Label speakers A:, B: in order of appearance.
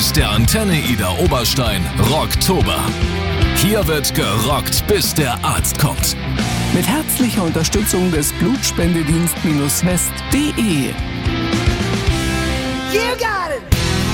A: ist der Antenne Ida Oberstein Rocktober. Hier wird gerockt, bis der Arzt kommt.
B: Mit herzlicher Unterstützung des Blutspendedienst-west.de.
C: You got it!